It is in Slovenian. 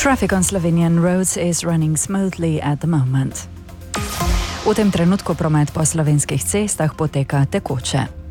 Traffic on Slovenian roads is running smoothly at the moment. V tem trenutku promet po slovenskih cestah poteka tekoče.